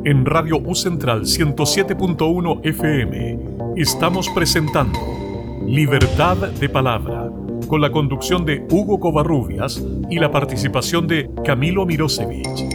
En Radio U Central 107.1 FM estamos presentando Libertad de Palabra, con la conducción de Hugo Covarrubias y la participación de Camilo Mirosevich.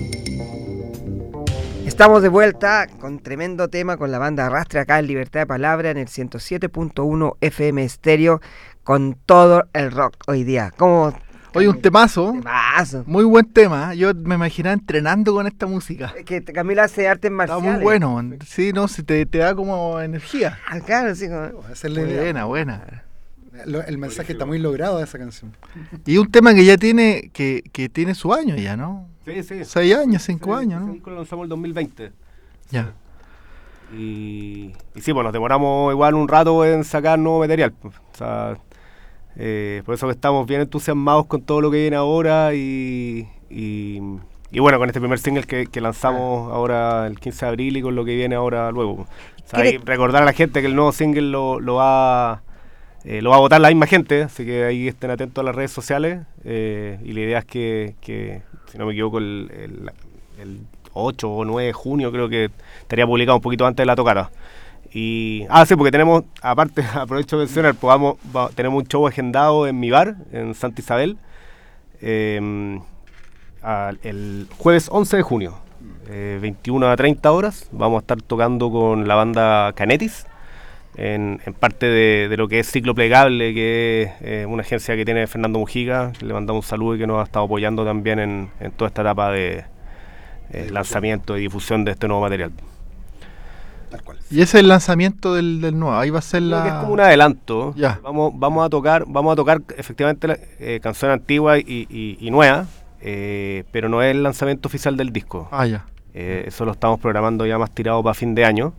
Estamos de vuelta con tremendo tema con la banda Arrastre acá en Libertad de Palabra en el 107.1 FM Estéreo con todo el rock hoy día. ¿Cómo? Oye, un temazo. Temazo. Muy buen tema. Yo me imaginaba entrenando con esta música. Es que Camilo hace artes marciales. Está muy bueno. Sí, no, te da como energía. Ah, claro, sí. Como... Buena. El mensaje está muy logrado de esa canción. Y un tema que ya tiene, que tiene su año ya, ¿no? Sí. 6 años, 5 años, ¿no? Sí, lo lanzamos el 2020. Ya. Y sí, pues nos demoramos igual un rato en sacar nuevo material. O sea, por eso que estamos bien entusiasmados con todo lo que viene ahora y bueno, con este primer single que lanzamos ahora el 15 de abril y con lo que viene ahora luego. O sea, recordar a la gente que el nuevo single lo va a votar la misma gente, así que ahí estén atentos a las redes sociales y la idea es que si no me equivoco, el 8 o 9 de junio creo que estaría publicado un poquito antes de la tocata. Sí, porque tenemos, aparte, aprovecho de mencionar, tenemos un show agendado en mi bar, en Santa Isabel, el jueves 11 de junio, 21 a 30 horas, vamos a estar tocando con la banda Canetis, en parte de lo que es Ciclo Plegable, que es una agencia que tiene Fernando Mujica. Le mandamos un saludo y que nos ha estado apoyando también en toda esta etapa de lanzamiento y difusión de este nuevo material. Tal cual. Y ese es el lanzamiento del nuevo, ahí va a ser Creo que es como un adelanto. Ya. Vamos a tocar efectivamente canciones antiguas y nuevas, pero no es el lanzamiento oficial del disco. Ya. Eso lo estamos programando ya más tirado para fin de año.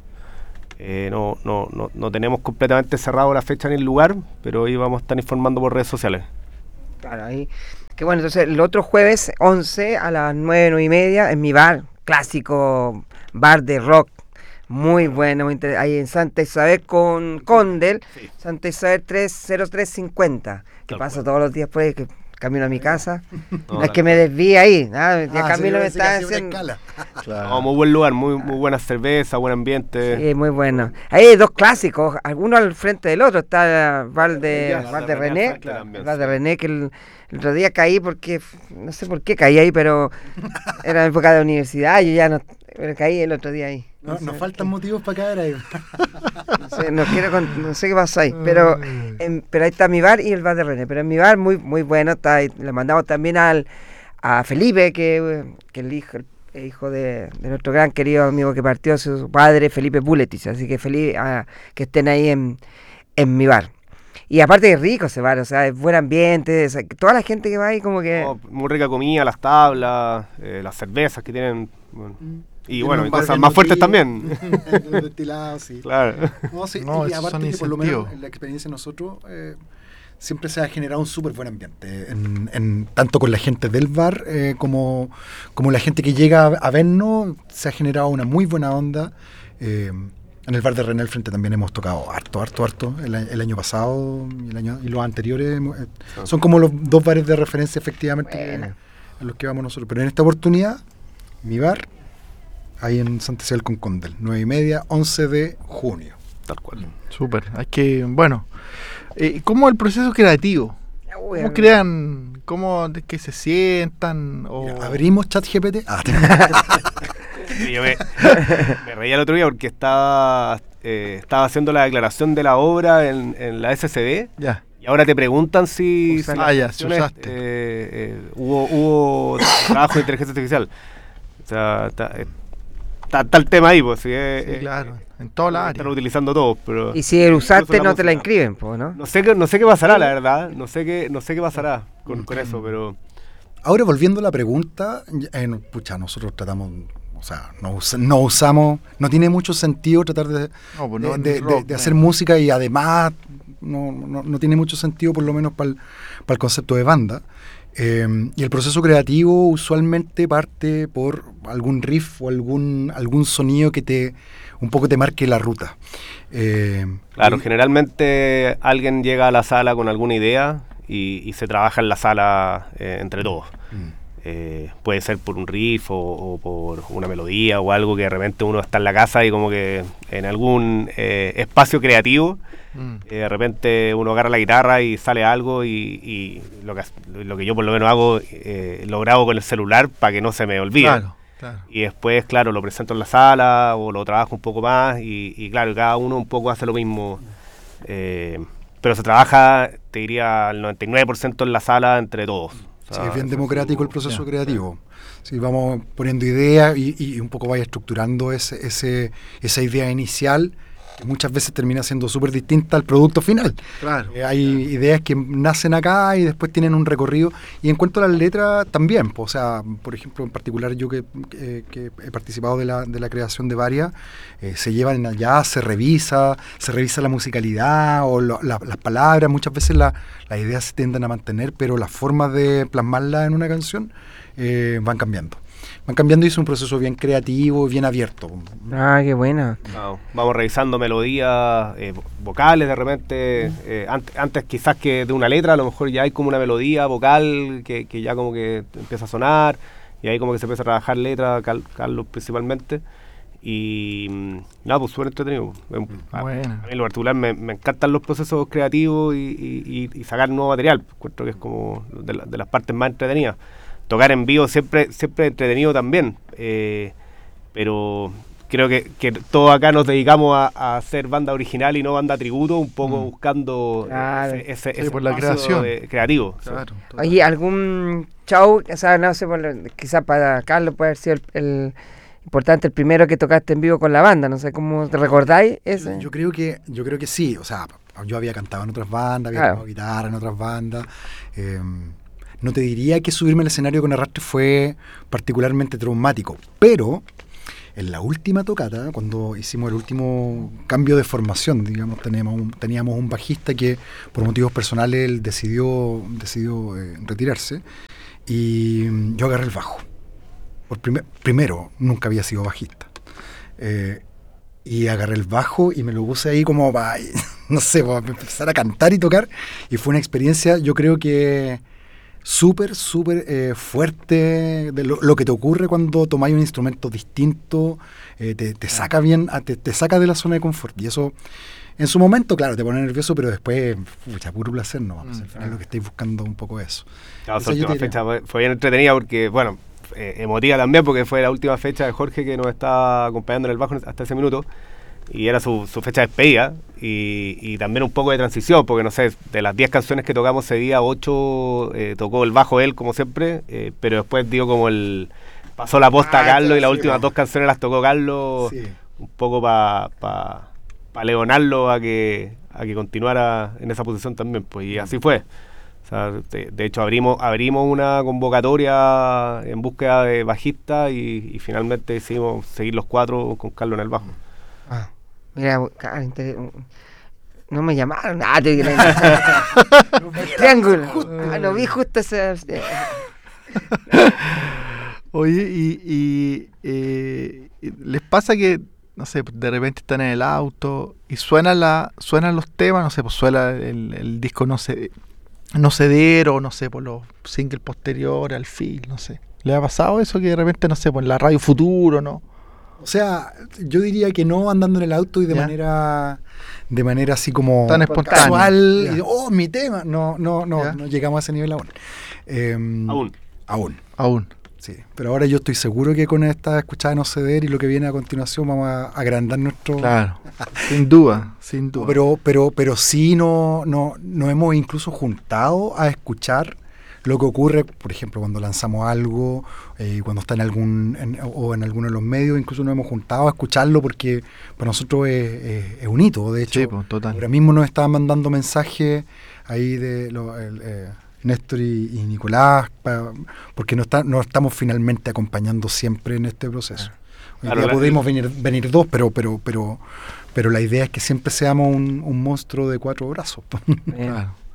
No tenemos completamente cerrado la fecha ni el lugar, pero hoy vamos a estar informando por redes sociales. Claro, ahí. Que bueno, entonces el otro jueves 11 a las 9:30 en mi bar, clásico bar de rock, muy bueno, muy ahí en Santa Isabel con Condel, sí. Santa Isabel 30350, que paso todos los días por ahí, que camino a mi casa. No es que me desvíe ahí, ya Camilo me está haciendo. Claro. No, muy buen lugar, muy buena cerveza, buen ambiente. Sí, muy bueno. Ahí hay dos clásicos, alguno al frente del otro, está el bar de René, el bar de René, que el otro día caí porque, no sé por qué caí ahí, pero era época de universidad, yo ya no, pero caí el otro día ahí. Nos faltan motivos para caer ahí. No sé qué pasa ahí, pero ahí está mi bar y el bar de René. Pero en mi bar muy bueno, está ahí. Le mandamos también a Felipe, que el hijo de nuestro gran querido amigo que partió, su padre, Felipe Buletis. Así que feliz que estén ahí en mi bar. Y aparte es rico ese bar, o sea, es buen ambiente, o sea, toda la gente que va ahí como que... muy rica comida, las tablas, las cervezas que tienen... Bueno. Y bueno, y cosas más fuertes también. Destilados, sí. Claro. Y aparte que por lo menos en la experiencia de nosotros siempre se ha generado un súper buen ambiente, tanto con la gente del bar como la gente que llega a vernos, se ha generado una muy buena onda. En el bar de René al frente también hemos tocado harto el año pasado y los anteriores. Son como los dos bares de referencia efectivamente a los que vamos nosotros. Pero en esta oportunidad, mi bar, ahí en Santa Isabel con Condel, 9:30, 11 de junio. Tal cual. Súper. Hay que, bueno, ¿cómo el proceso creativo? ¿Cómo crean? ¿Cómo que se sientan? Mira, abrimos ChatGPT. Yo me reía el otro día porque estaba haciendo la declaración de la obra en la SCD. Ya. Y ahora te preguntan si hubo trabajo de inteligencia artificial. O sea, está el tema ahí, pues. Sí, claro, en todas las áreas. Están utilizando todos, pero... Y si el usaste no te la inscriben, pues, ¿no? No sé qué pasará, la verdad. No sé qué pasará con eso, pero... Ahora, volviendo a la pregunta, nosotros tratamos... O sea, no usamos... No tiene mucho sentido tratar de hacer música y además no tiene mucho sentido, por lo menos para el concepto de banda. Y el proceso creativo usualmente parte por algún riff o algún sonido que un poco te marque la ruta. Claro, generalmente alguien llega a la sala con alguna idea y se trabaja en la sala entre todos. puede ser por un riff o por una melodía o algo que de repente uno está en la casa y como que en algún espacio creativo de repente uno agarra la guitarra y sale algo y lo que yo por lo menos hago lo grabo con el celular para que no se me olvide. Claro. Y después, claro, lo presento en la sala o lo trabajo un poco más y claro, cada uno un poco hace lo mismo. Pero se trabaja, te diría, el 99% en la sala entre todos. Sí, es bien democrático el proceso creativo. Sí, vamos poniendo ideas y un poco vaya estructurando esa idea inicial, que muchas veces termina siendo súper distinta al producto final. Claro. Hay ideas que nacen acá y después tienen un recorrido. Y en cuanto a las letras, también. O sea, por ejemplo, en particular yo que he participado de la creación de varias, se llevan allá, se revisa la musicalidad o las palabras. Muchas veces las ideas se tienden a mantener, pero las formas de plasmarlas en una canción van cambiando. Y es un proceso bien creativo y bien abierto. Ah, qué buena. Vamos revisando melodías vocales de repente. Antes quizás que de una letra, a lo mejor ya hay como una melodía vocal que ya como que empieza a sonar. Y ahí como que se empieza a trabajar letra, Carlos principalmente. Y nada, pues súper entretenido. A mí en lo particular me encantan los procesos creativos y sacar nuevo material. Encuentro que es como de las partes más entretenidas. Tocar en vivo siempre entretenido también, pero creo que todos acá nos dedicamos a hacer banda original y no banda tributo, un poco buscando ese por la creación creativo. Claro, oye, ¿algún show? O sea, no sé, quizás para Carlos puede haber sido el importante, el primero que tocaste en vivo con la banda, no sé cómo te recordáis ese. Yo creo que sí, o sea, yo había cantado en otras bandas, había tocado guitarra en otras bandas. No te diría que subirme al escenario con Arrastre fue particularmente traumático, pero en la última tocata, cuando hicimos el último cambio de formación, digamos, teníamos un bajista que por motivos personales él decidió retirarse y yo agarré el bajo. Primero, nunca había sido bajista. Y agarré el bajo y me lo puse ahí como para, no sé, para empezar a cantar y tocar. Y fue una experiencia, yo creo que súper fuerte de lo que te ocurre cuando tomáis un instrumento distinto, te saca bien, te saca de la zona de confort. Y eso, en su momento, claro, te pone nervioso, pero después, puro placer, ¿no? Al final lo que estáis buscando un poco eso. Claro, esa última fecha fue bien entretenida porque, bueno, emotiva también porque fue la última fecha de Jorge que nos estaba acompañando en el bajo hasta ese minuto. Y era su fecha de despedida y también un poco de transición, porque no sé, de las 10 canciones que tocamos ese día, 8 tocó el bajo él como siempre, pero después dio como pasó la posta a Carlos y las últimas 2 canciones las tocó Carlos, un poco para leonarlo a que continuara en esa posición también, pues, y así fue. O sea, de hecho abrimos una convocatoria en búsqueda de bajista y finalmente decidimos seguir los 4 con Carlos en el bajo. Mira, no me llamaron. Triángulo. Lo vi justo ese. Oye, y les pasa que, no sé, de repente están en el auto y suenan los temas, no sé, pues suena el disco no ceder o no sé, por los singles posteriores al fin, no sé. ¿Le ha pasado eso que de repente, no sé, por la radio Futuro, no? O sea, yo diría que no andando en el auto y de manera así como tan espontánea, casual, mi tema, no llegamos a ese nivel aún. Sí, pero ahora yo estoy seguro que con esta escuchada de No Ceder y lo que viene a continuación vamos a agrandar nuestro... Claro, sin duda. Pero sí no hemos incluso juntado a escuchar lo que ocurre, por ejemplo, cuando lanzamos algo, cuando está en alguno de los medios, incluso nos hemos juntado a escucharlo porque para nosotros es un hito. De hecho, sí, pues, total. Ahora mismo nos estaban mandando mensajes ahí de Néstor y Nicolás, porque nos estamos finalmente acompañando siempre en este proceso. Hoy día podemos venir 2, pero la idea es que siempre seamos un monstruo de 4 brazos. Claro.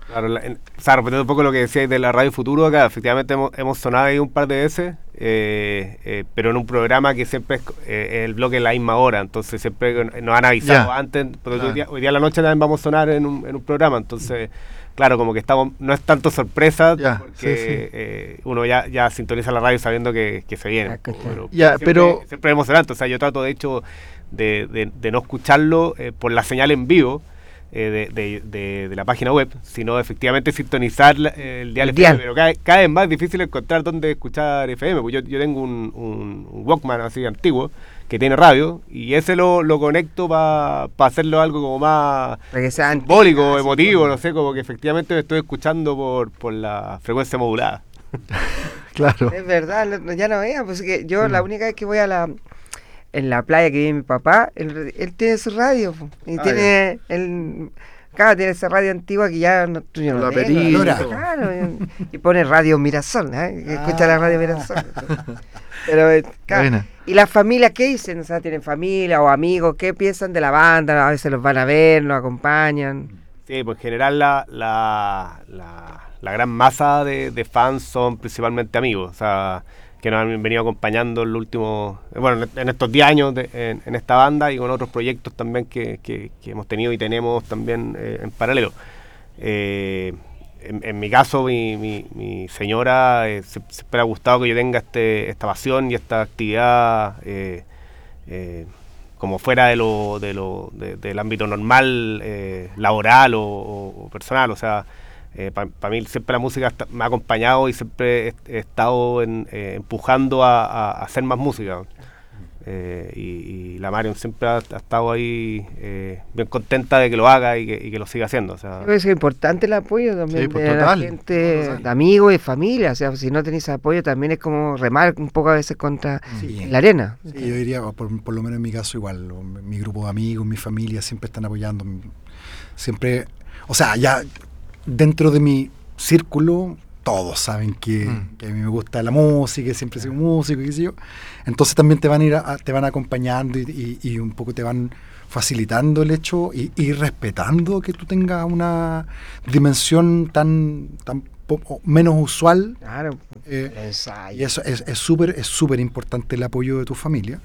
Claro, repitiendo un poco lo que decíais de la Radio Futuro, acá efectivamente hemos sonado ahí un par de veces, pero en un programa que siempre es el bloque en la misma hora, entonces siempre nos han avisado antes, porque hoy día a la noche también vamos a sonar en un programa, entonces claro, como que no es tanto sorpresa, porque uno ya sintoniza la radio sabiendo que se viene. Pero siempre es emocionante, o sea, yo trato de hecho de no escucharlo por la señal en vivo, de la página web, sino efectivamente sintonizar el dial FM, pero cada vez más difícil encontrar dónde escuchar FM, pues yo tengo un Walkman así antiguo que tiene radio y ese lo conecto para hacerlo algo como más simbólico, emotivo, no sé, como que efectivamente me estoy escuchando por la frecuencia modulada. Claro. Es verdad, ya no veía, pues que yo la única vez que voy en la playa que vive mi papá, él tiene su radio y tiene tiene esa radio antigua que ya no tengo. Claro, y pone Radio Mirasol, escucha la Radio Mirasol. Pero claro. ¿Y las familias qué dicen? O sea, ¿tienen familia o amigos? ¿Qué piensan de la banda? A veces los van a ver, los acompañan. Sí, pues en general la gran masa de fans son principalmente amigos, o sea, que nos han venido acompañando en los últimos, en estos 10 años en esta banda y con otros proyectos también que hemos tenido y tenemos también en paralelo. En mi caso, mi señora siempre ha gustado que yo tenga esta pasión y esta actividad como fuera del ámbito normal, laboral o personal, o sea, para mí siempre la música me ha acompañado y siempre he estado empujando a hacer más música. Y la Marion siempre ha estado ahí bien contenta de que lo haga y que lo siga haciendo. O sea, es importante el apoyo también de la gente, de amigos y familia. O sea, si no tenéis apoyo también es como remar un poco a veces contra la arena. Sí, yo diría, por lo menos en mi caso igual, mi grupo de amigos, mi familia siempre están apoyando. Siempre, o sea, ya dentro de mi círculo todos saben que a mí me gusta la música, siempre he sido músico, qué sé yo. Entonces también te van acompañando y un poco te van facilitando el hecho y respetando que tú tengas una dimensión tan menos usual. Claro. Y eso es súper importante, el apoyo de tu familia.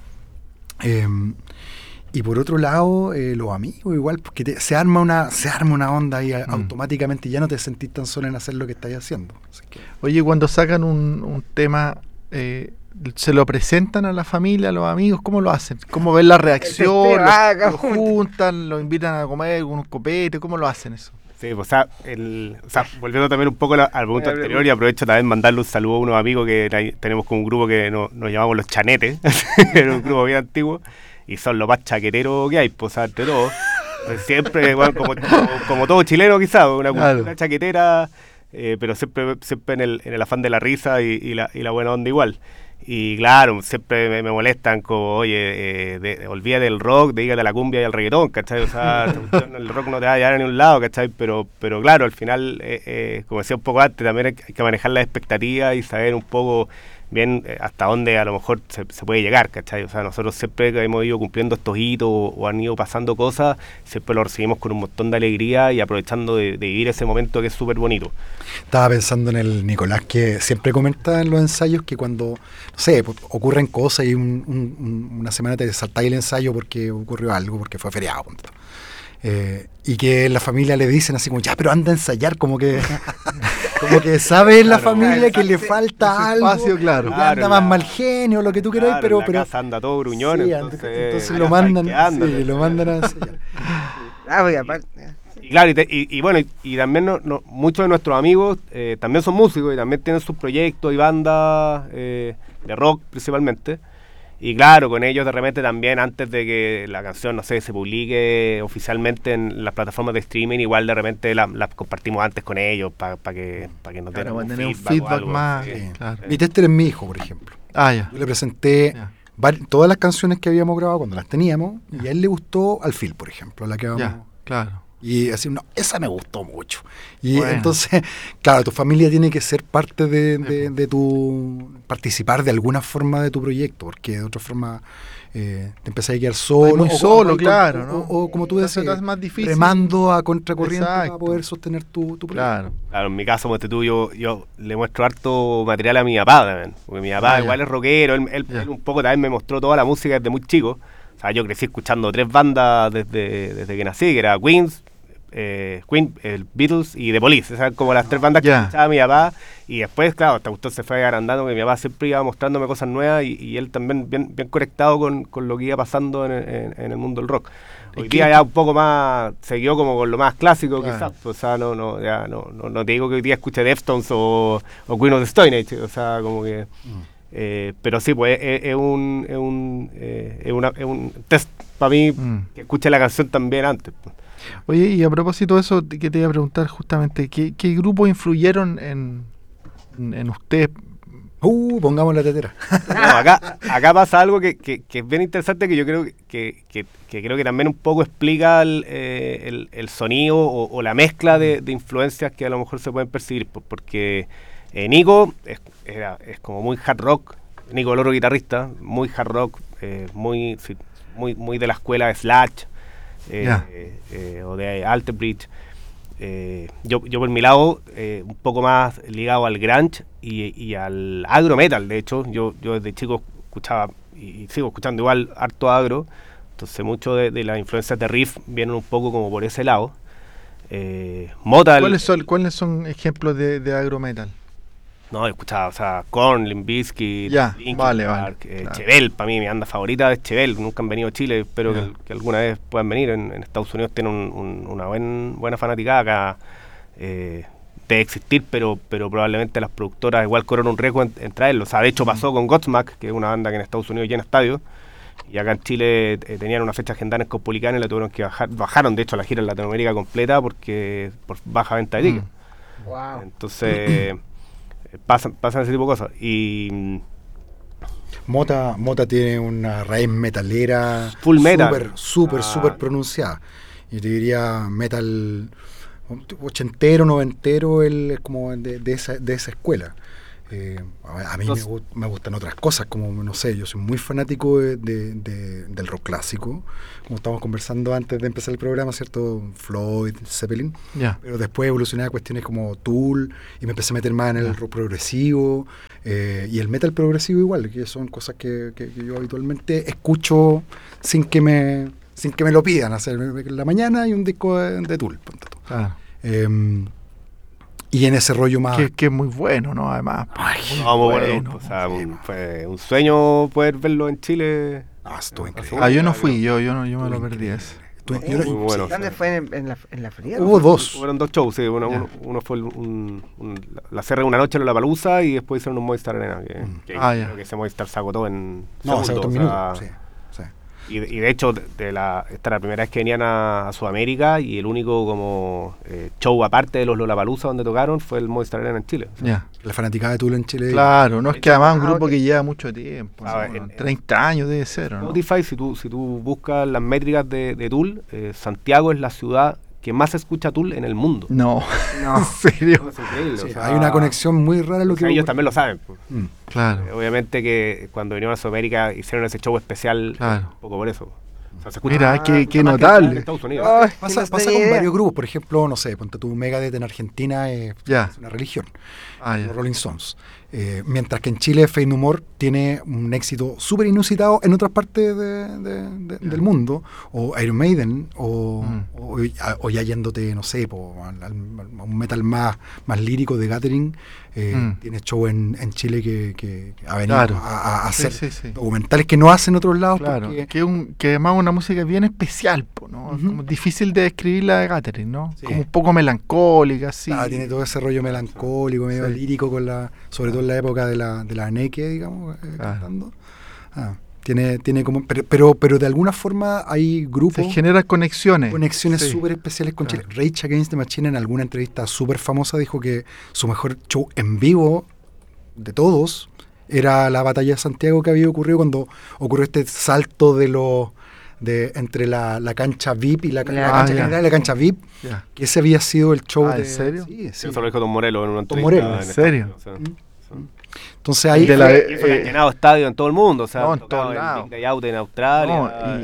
Y por otro lado, los amigos igual, porque se arma una onda y automáticamente ya no te sentís tan solo en hacer lo que estás haciendo. Oye, cuando sacan un tema, ¿se lo presentan a la familia, a los amigos? ¿Cómo lo hacen? ¿Cómo ven la reacción? ¿Lo juntan? ¿Lo invitan a comer con unos copetes? ¿Cómo lo hacen eso? Sí, o sea, volviendo también un poco al punto anterior, y aprovecho también mandarle un saludo a unos amigos que tenemos como un grupo que nos llamamos Los Chanetes, era un grupo bien antiguo, y son los más chaqueteros que hay, pues, entre todos. Siempre, bueno, como todo chileno quizás, una cultura chaquetera, pero siempre en el afán de la risa y la buena onda igual. Y claro, siempre me molestan como, oye, olvídate del rock, dedícate a la cumbia y al reggaetón, ¿cachai? O sea, el rock no te va a llevar a ningún lado, ¿cachai? Pero claro, al final, como decía un poco antes, también hay que manejar las expectativas y saber un poco bien hasta dónde a lo mejor se puede llegar, ¿cachai? O sea, nosotros siempre que hemos ido cumpliendo estos hitos o han ido pasando cosas, siempre lo recibimos con un montón de alegría y aprovechando de vivir ese momento que es súper bonito. Estaba pensando en el Nicolás, que siempre comenta en los ensayos que cuando, no sé, ocurren cosas y una semana te saltáis el ensayo porque ocurrió algo, porque fue feriado, y que la familia le dicen así como, ya, pero anda a ensayar, como que sabe la familia que le falta algo, espacio, claro. Anda más mal genio, lo que tú queráis, pero en la casa anda todo gruñón, sí, entonces lo mandan a ensayar. Y claro, y bueno, y también muchos de nuestros amigos también son músicos y también tienen sus proyectos y bandas de rock principalmente. Y claro, con ellos de repente también, antes de que la canción, no sé, se publique oficialmente en las plataformas de streaming, igual de repente la compartimos antes con ellos para que nos den un feedback más. Claro. Mi tester es mi hijo, por ejemplo. Ya. Yo le presenté todas las canciones que habíamos grabado cuando las teníamos y a él le gustó Al Fil, por ejemplo, la que vamos. Claro. Y así, no, esa me gustó mucho. Y entonces, claro, tu familia tiene que ser parte de tu... participar de alguna forma de tu proyecto, porque de otra forma te empezás a quedar solo. Muy solo, claro, ¿no? O como tú decías, es más difícil. Remando a contracorriente para poder sostener tu proyecto. Claro, en mi caso, yo le muestro harto material a mi papá también, porque mi papá igual es rockero, él un poco también me mostró toda la música desde muy chico. O sea, yo crecí escuchando 3 bandas desde que nací, que era Queen, el Beatles y The Police. Esas eran como las 3 bandas que escuchaba mi papá. Y después, claro, hasta gustó se fue agrandando, que mi papá siempre iba mostrándome cosas nuevas y él también bien conectado con lo que iba pasando en el mundo del rock. Hoy día ya un poco más, se quedó como con lo más clásico, quizás. O sea, no te digo que hoy día escuche Deftones o Queen of the Stone Age. O sea, como que... pero sí, pues es un test para mí que escuche la canción también antes. Pues. Oye, y a propósito de eso, que te iba a preguntar justamente, ¿qué grupos influyeron en usted? Pongamos la tetera. No, acá pasa algo que es bien interesante, que yo creo que creo que también un poco explica el sonido o la mezcla de influencias que a lo mejor se pueden percibir, porque Nico es como muy hard rock. Nico, el otro guitarrista, muy hard rock, muy de la escuela de Slash o de Alter Bridge. Yo por mi lado, un poco más ligado al grunge y al agro metal. De hecho, yo desde chico escuchaba y sigo escuchando igual harto agro. Entonces mucho de las influencias de riff vienen un poco como por ese lado. Motal. ¿Cuáles son ejemplos de agro metal? No, escuchaba, o sea, Korn, Limp Bizkit, Linkin Park, claro. Chevelle, para mí mi banda favorita es Chevelle. Nunca han venido a Chile, espero que alguna vez puedan venir. En Estados Unidos tienen una buena fanaticada acá, de existir, pero probablemente las productoras igual corren un riesgo en traerlo. O sea, de hecho pasó con Godsmack, que es una banda que en Estados Unidos llena estadios, y acá en Chile tenían una fecha agendada en Cosmopolitana y la tuvieron que bajaron de hecho la gira en Latinoamérica completa por baja venta de tickets. Wow. Entonces... Pasan ese tipo de cosas. Y Mota tiene una raíz metalera full metal, súper pronunciada. Yo te diría metal ochentero, noventero, él es como de esa escuela. A mí me gustan otras cosas, como, no sé, yo soy muy fanático del rock clásico, como estábamos conversando antes de empezar el programa, ¿cierto? Floyd, Zeppelin, pero después evolucioné a cuestiones como Tool, y me empecé a meter más en el rock progresivo, y el metal progresivo igual, que son cosas que yo habitualmente escucho sin que me lo pidan, hacer en la mañana y un disco de Tool. Y en ese rollo más... Que es muy bueno, ¿no? Además. Muy bueno. O sea, fue un sueño poder verlo en Chile. Estuvo increíble. Yo no fui, yo me lo perdí ese. Muy bueno. ¿Dónde fue? ¿En la feria? Hubo dos. Fueron 2 shows, sí. Uno fue la Serra de una noche en Lollapalooza y después hicieron un Movistar Arena. Creo que ese Movistar se agotó en segundos. Se agotó en minutos, sí. Y de hecho, esta era la primera vez que venían a Sudamérica y el único como show aparte de los Lollapalooza donde tocaron fue el Movistar Arena en Chile. O sea, la fanaticada de Tool en Chile. Claro, no es que además un grupo que lleva mucho tiempo. 30 años debe ser, ¿no? Spotify, si tú buscas las métricas de Tool, Santiago es la ciudad que más escucha Tool en el mundo. No. ¿En serio? Es increíble. Sí, hay una conexión muy rara en lo que... ellos también lo saben. Pues. Claro. Obviamente que cuando vinieron a Sudamérica hicieron ese show especial un poco por eso. O sea, se escucha qué notable. En Estados Unidos. Pasa con varios grupos. Por ejemplo, no sé, ponte tu Megadeth en Argentina es una religión. Los Rolling Stones. Mientras que en Chile Faith No More tiene un éxito súper inusitado en otras partes del mundo, o Iron Maiden, o ya yéndote, no sé, a un metal más lírico de Gathering, tiene show en Chile que ha venido a hacer documentales que no hacen en otros lados. Claro, que además una música bien especial, ¿no? Como difícil de describir la de Gathering, ¿no? Como un poco melancólica, así. Tiene todo ese rollo melancólico, medio lírico, sobre todo en la época de la Neke, digamos, cantando. Tiene como, pero de alguna forma hay grupos. Se generan conexiones súper especiales con Chile. Rage Against the Machine en alguna entrevista súper famosa dijo que su mejor show en vivo de todos era la batalla de Santiago, que había ocurrido cuando ocurrió este salto de entre la cancha VIP y la cancha general y la cancha VIP, que ese había sido el show ¿En serio? Sí. Eso lo dijo Don Morelo en una Don Morelo, ¿en serio? Entonces ahí hizo el llenado estadio en todo el mundo, o sea, en todos lados. Big Day Out en Australia.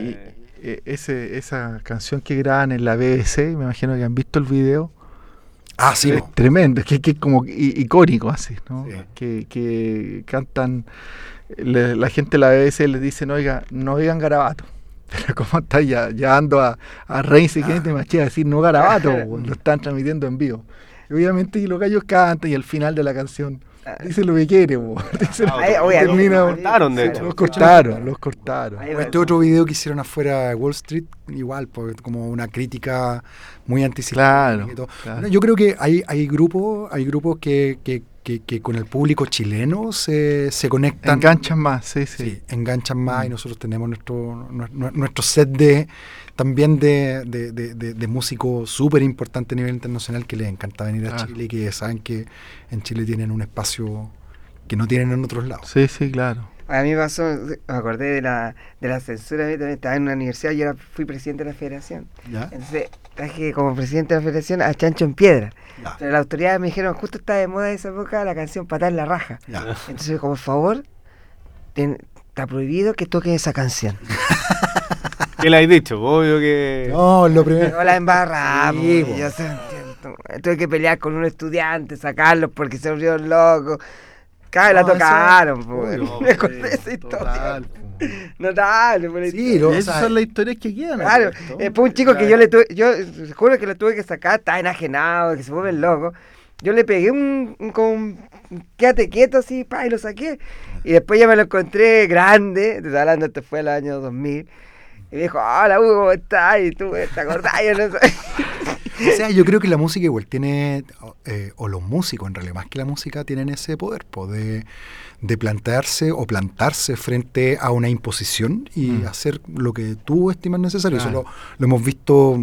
Esa canción que graban en la BBC, me imagino que han visto el video. Sí. Es tremendo, es que es como icónico así, ¿no? Sí. Que cantan, la gente de la BBC les dice, oiga, no digan garabato. Pero como está ya ando a Reigns y gente me a decir no garabato, lo están transmitiendo en vivo. Y obviamente y los gallos cantan y al final de la canción dice lo que quiere, los cortaron. Este otro video que hicieron afuera de Wall Street, igual, pues, como una crítica muy antisistema. Claro. Bueno, yo creo que hay grupos que con el público chileno se conectan. Enganchan más, sí. Enganchan más y nosotros tenemos nuestro set también de músicos súper importante a nivel internacional que les encanta venir a Chile y que saben que en Chile tienen un espacio que no tienen en otros lados. Sí, claro. A mí me acordé de la censura. Yo también estaba en una universidad y ahora fui presidente de la federación. ¿Ya? Entonces traje como presidente de la federación a Chancho en Piedra. Ya. Pero las autoridades me dijeron, justo está de moda esa época la canción Patar en la Raja. Ya. Entonces, como por favor, está prohibido que toquen esa canción. ¿Qué le has dicho? Obvio que... No, lo primero. No la embarramos. Sí, tuve que pelear con un estudiante, sacarlos porque se volvieron locos. La tocaron, me acordé de esa historia. Notable. Sí, esas son las historias que quedan. Claro, fue un chico que yo juro que lo tuve que sacar, estaba enajenado, que se vuelven loco. Yo le pegué un quédate quieto así, y lo saqué. Y después ya me lo encontré grande, te estoy hablando, esto fue el año 2000. Y me dijo, hola Hugo, ¿cómo estás? Y tú, ¿te acordás? O sea, yo creo que la música igual tiene, o los músicos en realidad, más que la música, tienen ese poder, de plantarse frente a una imposición y hacer lo que tú estimas necesario. Eso lo hemos visto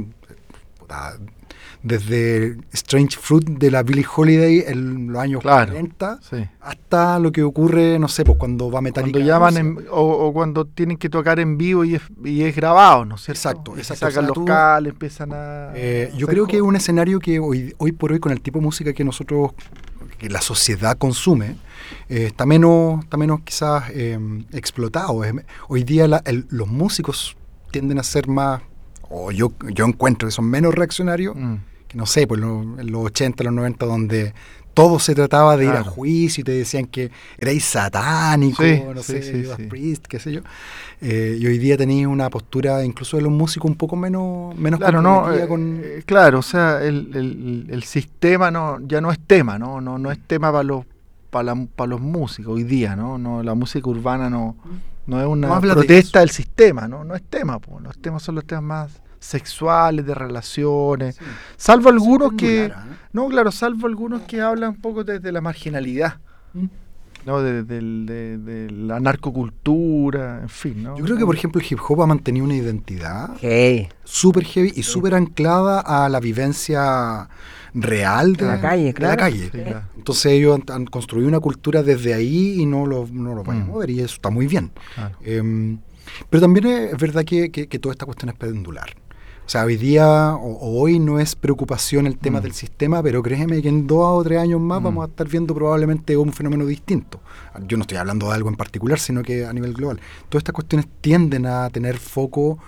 desde Strange Fruit de la Billie Holiday en los años 40 hasta lo que ocurre, no sé, pues cuando va Metallica. Cuando llaman o cuando tienen que tocar en vivo y es grabado, ¿no es cierto? Exacto. Sacan los cables, empiezan a... yo creo que es un escenario que hoy por hoy, con el tipo de música que que la sociedad consume, está menos quizás explotado. Hoy día los músicos tienden a ser más, o yo encuentro que son menos reaccionarios, que no sé, pues en los 80, los 90, donde todo se trataba de ir a juicio y te decían que erais satánico, Judas Priest, qué sé yo. Y hoy día tenéis una postura incluso de los músicos un poco menos claro, o sea, el sistema ya no es tema, no es tema para los músicos hoy día, ¿no? La música urbana no es una protesta del sistema, no es tema, los temas son los temas más sexuales, de relaciones, salvo algunos salvo algunos que hablan un poco desde la marginalidad, ¿no? de la narcocultura, en fin, ¿no? Yo creo que, por ejemplo, el hip hop ha mantenido una identidad súper heavy y súper anclada a la vivencia real de la calle. Sí, claro. Entonces ellos han construido una cultura desde ahí y no lo pueden mover, y eso está muy bien. Claro. Pero también es verdad que toda esta cuestión es pendular. O sea, hoy día o hoy no es preocupación el tema del sistema, pero créeme que en 2 o 3 años más vamos a estar viendo probablemente un fenómeno distinto. Yo no estoy hablando de algo en particular, sino que a nivel global. Todas estas cuestiones tienden a tener focos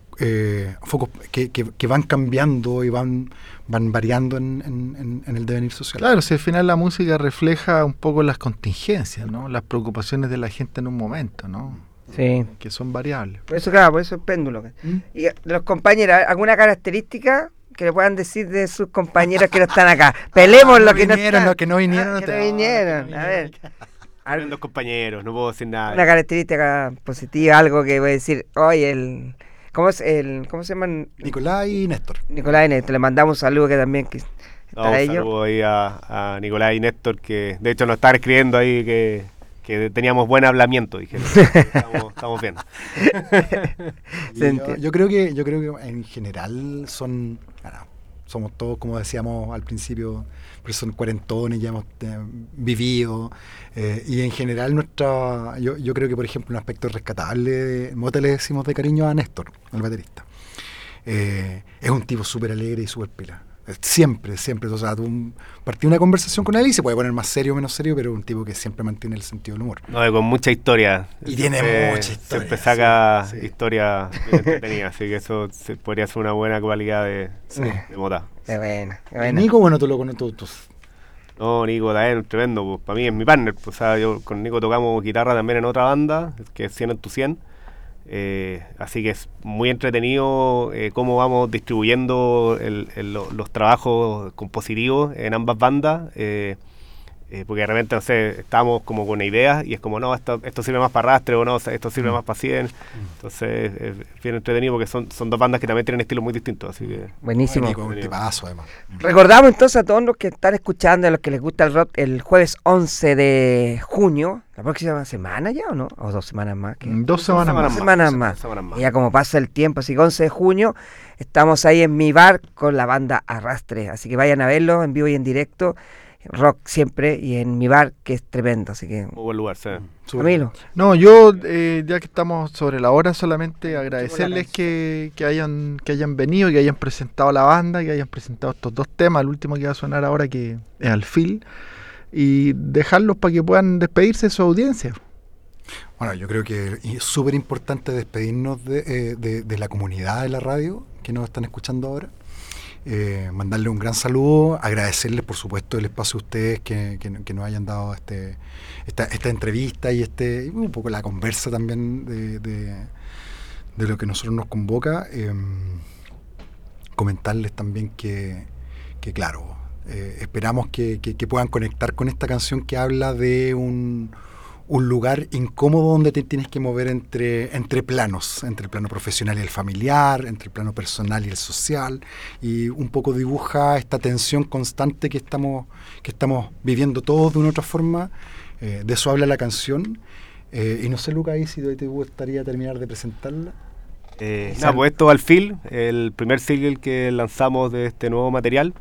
que van cambiando y van variando en el devenir social. Claro, si al final la música refleja un poco las contingencias, ¿no? Las preocupaciones de la gente en un momento, ¿no? Sí. Que son variables. Por eso es péndulo. Y de los compañeros, ¿alguna característica que le puedan decir de sus compañeros que no están acá? Pelemos lo que no están. Los que no vinieron. Que no vinieron. A ver. Los compañeros, no puedo decir nada. Una característica positiva, algo que voy a decir, oye, ¿cómo se llaman? Nicolás y Néstor. Le mandamos un saludo que también un saludo ahí a Nicolás y Néstor, que de hecho nos están escribiendo ahí que teníamos buen hablamiento, dijeron. Estamos bien. Yo creo que en general son somos todos, como decíamos al principio, personas cuarentones, ya hemos vivido, y en general yo creo que, por ejemplo, un aspecto rescatable, nosotros le decimos de cariño a Néstor, el baterista. Es un tipo súper alegre y súper pila. Siempre. O sea, tú partí una conversación con él y se puede poner más serio o menos serio, pero es un tipo que siempre mantiene el sentido del humor. No, con mucha historia. Y tiene mucha historia. Siempre saca historia entretenida, así que eso podría ser una buena cualidad de Mota. Qué bueno. Nico, bueno, tú lo conoces. No, Nico también, tremendo. Pues, para mí es mi partner. Pues, o sea, yo con Nico tocamos guitarra también en otra banda, que es 100 en tu 100. Así que es muy entretenido cómo vamos distribuyendo los trabajos compositivos en ambas bandas, porque de repente, no sé, estamos como con ideas y es como, no, esto sirve más para Arrastre, o no, esto sirve más para 100. Entonces es bien entretenido porque son dos bandas que también tienen estilos muy distintos. Así que buenísimo. Un tipazo, además. Recordamos entonces a todos los que están escuchando, a los que les gusta el rock, el jueves 11 de junio, la próxima semana ya, ¿o no? ¿O 2 semanas más? Dos semanas más. 2 semanas más. Y ya como pasa el tiempo, así que 11 de junio estamos ahí en Mi Bar con la banda Arrastre, así que vayan a verlo en vivo y en directo. Rock siempre, y en Mi Bar, que es tremendo, así que... Muy buen lugar, sí. Camilo. No, yo, ya que estamos sobre la hora, solamente agradecerles que hayan venido, que hayan presentado la banda, que hayan presentado estos 2 temas, el último que va a sonar ahora, que es Alfil, y dejarlos para que puedan despedirse de su audiencia. Bueno, yo creo que es súper importante despedirnos de la comunidad de la radio que nos están escuchando ahora. Mandarle un gran saludo, agradecerles por supuesto el espacio a ustedes que nos hayan dado esta entrevista y un poco la conversa también de lo que nosotros nos convoca. Comentarles también que claro, esperamos que puedan conectar con esta canción que habla de un lugar incómodo donde te tienes que mover entre planos, entre el plano profesional y el familiar, entre el plano personal y el social, y un poco dibuja esta tensión constante que estamos viviendo todos de una u otra forma. De eso habla la canción, y no sé, Lucas, ahí si te gustaría terminar de presentarla. Pues esto Alfil, el primer single que lanzamos de este nuevo material.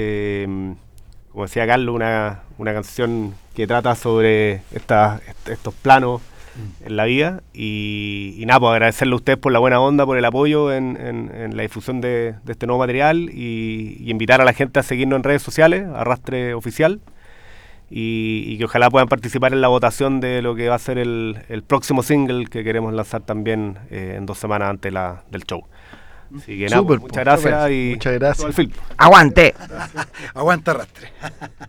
Como decía Carlos, una canción que trata sobre estos planos en la vida. Y nada, pues agradecerle a ustedes por la buena onda, por el apoyo en la difusión de este nuevo material y invitar a la gente a seguirnos en redes sociales, Arrastre Oficial, y que ojalá puedan participar en la votación de lo que va a ser el próximo single que queremos lanzar también en 2 semanas antes del show. Así que nada, muchas gracias. Muchas gracias. ¡Aguante! Aguanta, Arrastre.